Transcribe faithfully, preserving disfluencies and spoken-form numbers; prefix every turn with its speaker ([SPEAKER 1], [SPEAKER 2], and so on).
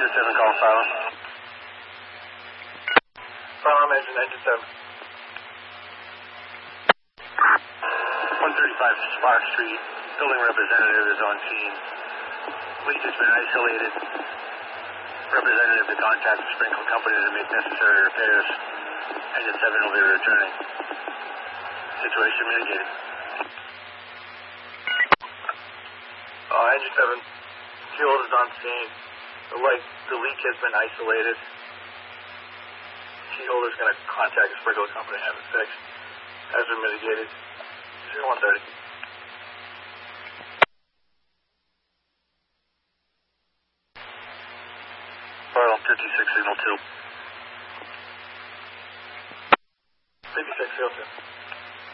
[SPEAKER 1] Engine seven, call Fallon.
[SPEAKER 2] Fallon, engine, engine seven.
[SPEAKER 1] one thirty-five Spark Street. Building representative is on scene. Leak has been isolated. Representative to contact the sprinkler company to make necessary repairs. Engine seven will be returning. Situation mitigated.
[SPEAKER 2] Uh, engine seven, fuel is on scene. The, light, the leak has been isolated. Key holder is going to contact the sprinkler company and have it fixed. Has been mitigated. zero one thirty.